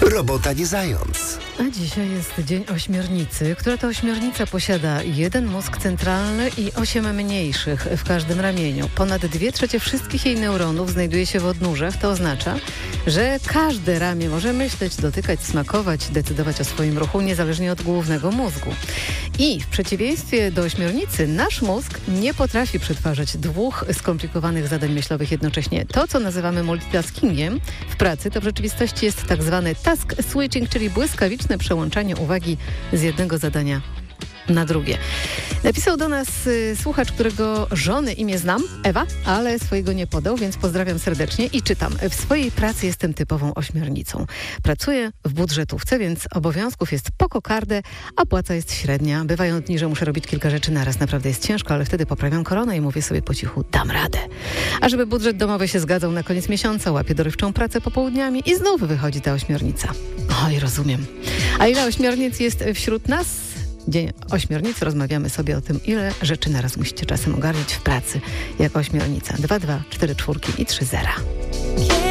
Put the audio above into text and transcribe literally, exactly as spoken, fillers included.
Robota nie zając. A dzisiaj jest Dzień Ośmiornicy, która to ośmiornica posiada jeden mózg centralny i osiem mniejszych w każdym ramieniu. Ponad dwie trzecie wszystkich jej neuronów znajduje się w odnóżach. To oznacza, że każde ramię może myśleć, dotykać, smakować, decydować o swoim ruchu niezależnie od głównego mózgu. I w przeciwieństwie do ośmiornicy nasz mózg nie potrafi przetwarzać dwóch skomplikowanych zadań myślowych jednocześnie. To, co nazywamy multitaskingiem w pracy, to w rzeczywistości jest tak zwany task switching, czyli błyskawiczne przełączanie uwagi z jednego zadania na drugie. Napisał do nas y, słuchacz, którego żony imię znam, Ewa, ale swojego nie podał, więc pozdrawiam serdecznie i czytam. W swojej pracy jestem typową ośmiornicą. Pracuję w budżetówce, więc obowiązków jest po kokardę, a płaca jest średnia. Bywają dni, że muszę robić kilka rzeczy naraz. Naprawdę jest ciężko, ale wtedy poprawiam koronę i mówię sobie po cichu, dam radę. A żeby budżet domowy się zgadzał na koniec miesiąca, łapię dorywczą pracę popołudniami i znów wychodzi ta ośmiornica. Oj, rozumiem. A ile ośmiornic jest wśród nas? Dzień Ośmiornicy. Rozmawiamy sobie o tym, ile rzeczy naraz musicie czasem ogarnić w pracy jako ośmiornica. dwa, dwa, cztery, czwórki i trzy zera.